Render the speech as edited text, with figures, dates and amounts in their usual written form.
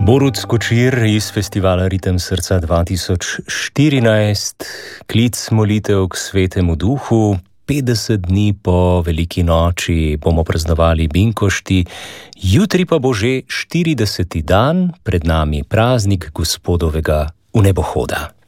Borut Skočir iz festivala Ritem srca 2014, klic molitev k Svetemu Duhu. 50 dni po veliki noči bomo praznovali Binkošti, jutri pa bo že 40. dan, pred nami praznik Gospodovega vnebohoda.